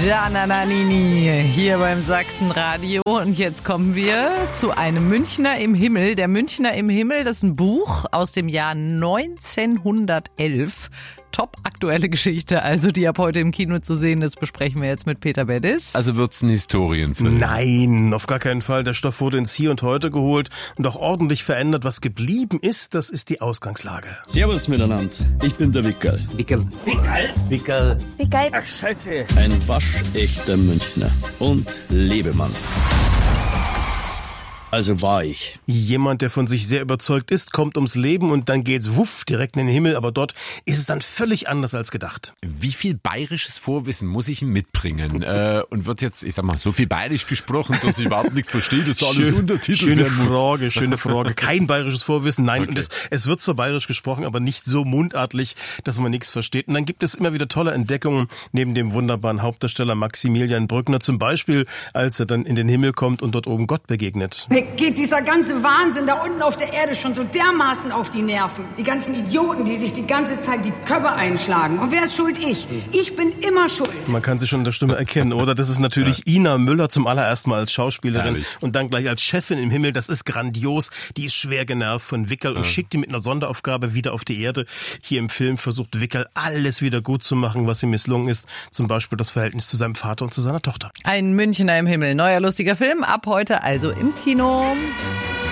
Gianna Nannini hier beim Sachsenradio. Und jetzt kommen wir zu einem Münchner im Himmel. Der Münchner im Himmel, das ist ein Buch aus dem Jahr 1911. Top aktuelle Geschichte, also die ab heute im Kino zu sehen ist, besprechen wir jetzt mit Peter Bedis. Also wird's ein Historienfilm? Nein, auf gar keinen Fall. Der Stoff wurde ins Hier und Heute geholt und auch ordentlich verändert. Was geblieben ist, das ist die Ausgangslage. Servus miteinander, ich bin der Wickerl. Wickerl. Ach, scheiße. Ein waschechter Münchner und Lebemann. Also war ich. Jemand, der von sich sehr überzeugt ist, kommt ums Leben und dann geht's wuff direkt in den Himmel. Aber dort ist es dann völlig anders als gedacht. Wie viel bayerisches Vorwissen muss ich mitbringen? Und wird jetzt, ich sag mal, so viel bayerisch gesprochen, dass ich überhaupt nichts verstehe, dass da alles untertitelt werden muss? Schöne Frage. Kein bayerisches Vorwissen, nein. Okay. Und es wird zwar bayerisch gesprochen, aber nicht so mundartlich, dass man nichts versteht. Und dann gibt es immer wieder tolle Entdeckungen neben dem wunderbaren Hauptdarsteller Maximilian Brückner. Zum Beispiel, als er dann in den Himmel kommt und dort oben Gott begegnet. Mir geht dieser ganze Wahnsinn da unten auf der Erde schon so dermaßen auf die Nerven. Die ganzen Idioten, die sich die ganze Zeit die Köpfe einschlagen. Und wer ist schuld? Ich. Ich bin immer schuld. Man kann sie schon in der Stimme erkennen, oder? Das ist natürlich Ina Müller zum allerersten Mal als Schauspielerin. Herrlich. Und dann gleich als Chefin im Himmel. Das ist grandios. Die ist schwer genervt von Wickerl und schickt ihn mit einer Sonderaufgabe wieder auf die Erde. Hier im Film versucht Wickerl alles wieder gut zu machen, was ihm misslungen ist. Zum Beispiel das Verhältnis zu seinem Vater und zu seiner Tochter. Ein Münchner im Himmel, neuer lustiger Film, ab heute also im Kino.